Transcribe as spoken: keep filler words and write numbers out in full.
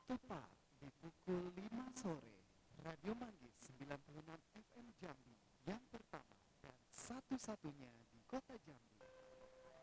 Tepat di pukul lima sore, Radio Manggis sembilan puluh enam F M Jambi yang pertama dan satu-satunya di kota Jambi